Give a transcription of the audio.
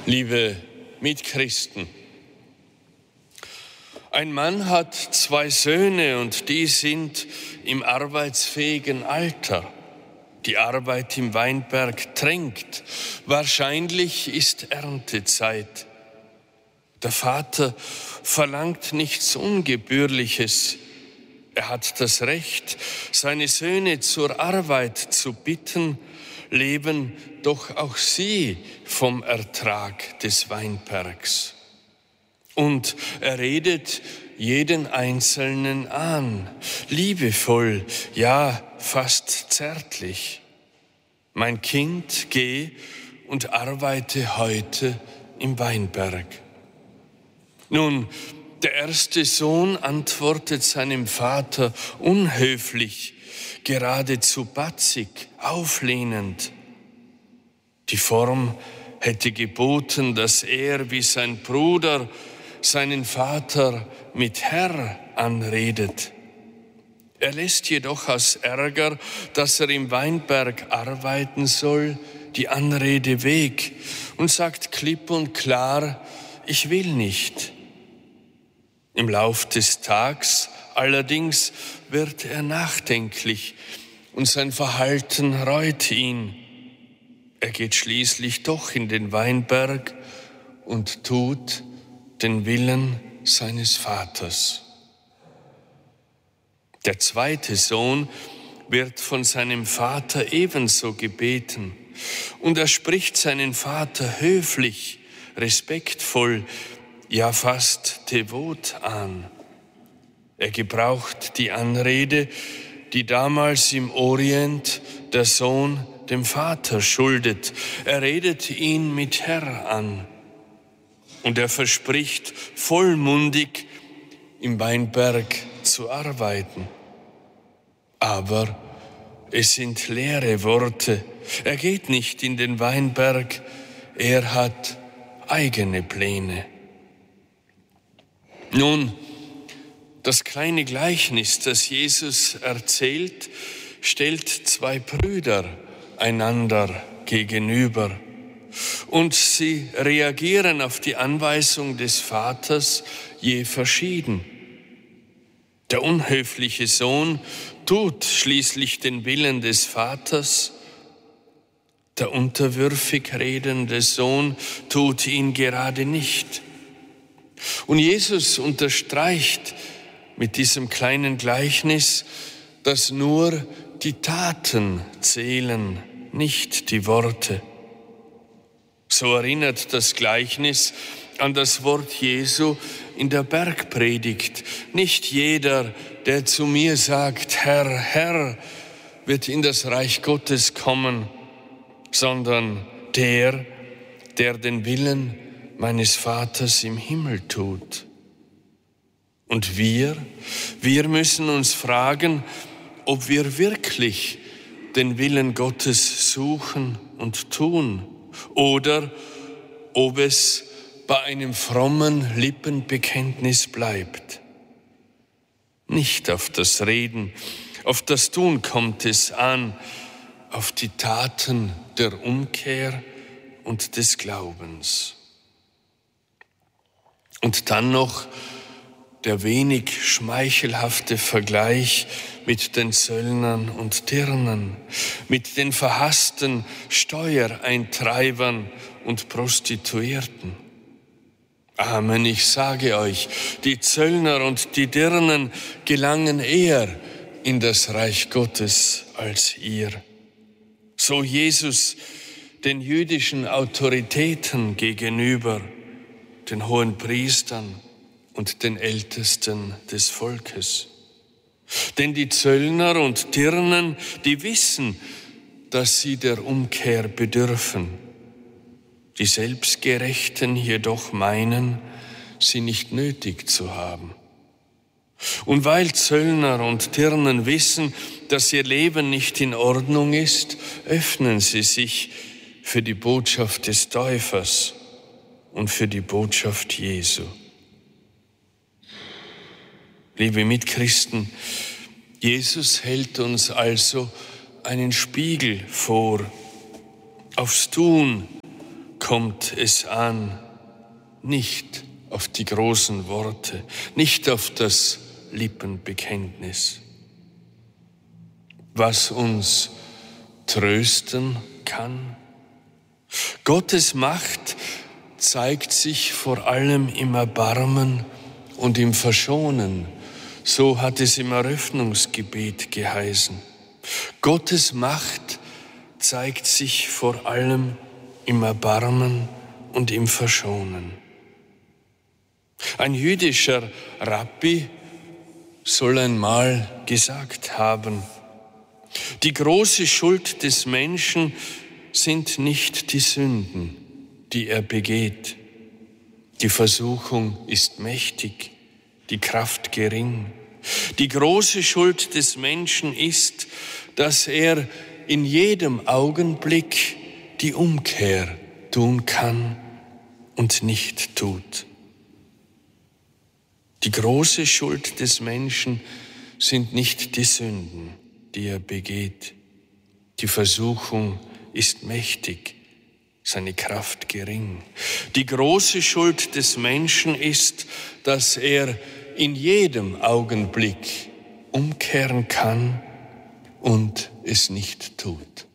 Liebe Mitchristen, ein Mann hat 2 Söhne und die sind im arbeitsfähigen Alter. Die Arbeit im Weinberg drängt. Wahrscheinlich ist Erntezeit. Der Vater verlangt nichts Ungebührliches. Er hat das Recht, seine Söhne zur Arbeit zu bitten, leben doch auch sie vom Ertrag des Weinbergs. Und er redet jeden Einzelnen an, liebevoll, ja fast zärtlich. Mein Kind, geh und arbeite heute im Weinberg. Nun, der erste Sohn antwortet seinem Vater unhöflich, geradezu batzig, auflehnend. Die Form hätte geboten, dass er wie sein Bruder seinen Vater mit Herr anredet. Er lässt jedoch aus Ärger, dass er im Weinberg arbeiten soll, die Anrede weg und sagt klipp und klar, ich will nicht. Im Lauf des Tags allerdings wird er nachdenklich und sein Verhalten reut ihn. Er geht schließlich doch in den Weinberg und tut den Willen seines Vaters. Der zweite Sohn wird von seinem Vater ebenso gebeten und er spricht seinen Vater höflich, respektvoll, ja fast devot an. Er gebraucht die Anrede, die damals im Orient der Sohn dem Vater schuldet. Er redet ihn mit Herr an und er verspricht vollmundig im Weinberg zu arbeiten. Aber es sind leere Worte. Er geht nicht in den Weinberg, er hat eigene Pläne. Nun, das kleine Gleichnis, das Jesus erzählt, stellt 2 Brüder einander gegenüber. Und sie reagieren auf die Anweisung des Vaters je verschieden. Der unhöfliche Sohn tut schließlich den Willen des Vaters. Der unterwürfig redende Sohn tut ihn gerade nicht. Und Jesus unterstreicht mit diesem kleinen Gleichnis, dass nur die Taten zählen, nicht die Worte. So erinnert das Gleichnis an das Wort Jesu in der Bergpredigt. Nicht jeder, der zu mir sagt, Herr, Herr, wird in das Reich Gottes kommen, sondern der den Willen meines Vaters im Himmel tut. Und wir müssen uns fragen, ob wir wirklich den Willen Gottes suchen und tun oder ob es bei einem frommen Lippenbekenntnis bleibt. Nicht auf das Reden, auf das Tun kommt es an, auf die Taten der Umkehr und des Glaubens. Und dann noch der wenig schmeichelhafte Vergleich mit den Zöllnern und Dirnern, mit den verhassten Steuereintreibern und Prostituierten. Amen, ich sage euch, die Zöllner und die Dirnen gelangen eher in das Reich Gottes als ihr. So Jesus den jüdischen Autoritäten gegenüber, den Hohenpriestern und den Ältesten des Volkes. Denn die Zöllner und Dirnen, die wissen, dass sie der Umkehr bedürfen. Die Selbstgerechten jedoch meinen, sie nicht nötig zu haben. Und weil Zöllner und Dirnen wissen, dass ihr Leben nicht in Ordnung ist, öffnen sie sich für die Botschaft des Täufers und für die Botschaft Jesu. Liebe Mitchristen, Jesus hält uns also einen Spiegel vor. Aufs Tun kommt es an, nicht auf die großen Worte, nicht auf das Lippenbekenntnis. Was uns trösten kann? Gottes Macht zeigt sich vor allem im Erbarmen und im Verschonen. So hat es im Eröffnungsgebet geheißen. Gottes Macht zeigt sich vor allem im Erbarmen und im Verschonen. Ein jüdischer Rabbi soll einmal gesagt haben: Die große Schuld des Menschen sind nicht die Sünden, die er begeht. Die Versuchung ist mächtig, die Kraft gering. Die große Schuld des Menschen ist, dass er in jedem Augenblick die Umkehr tun kann und nicht tut. Die große Schuld des Menschen sind nicht die Sünden, die er begeht. Die Versuchung ist mächtig, seine Kraft gering. Die große Schuld des Menschen ist, dass er in jedem Augenblick umkehren kann und es nicht tut.